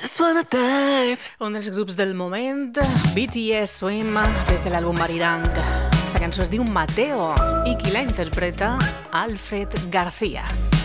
just wanna dive. Un dels grups del moment, BTS Swim, des de l'àlbum Barirang. Aquesta cançó es diu Mateo i qui la interpreta, Alfred García.